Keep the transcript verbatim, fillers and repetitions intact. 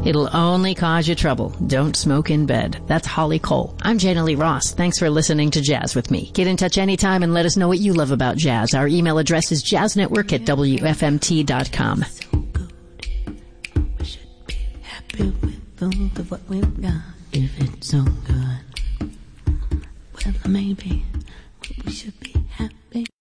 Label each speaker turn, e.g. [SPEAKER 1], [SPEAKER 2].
[SPEAKER 1] It'll only cause you trouble. Don't smoke in bed. That's Holly Cole. I'm Jana Lee Ross. Thanks for listening to Jazz with me. Get in touch anytime and let us know what you love about jazz. Our email address is jazznetwork at w f m t dot com. We should be happy with all of what we've got. If it's so good, well, maybe we should be happy.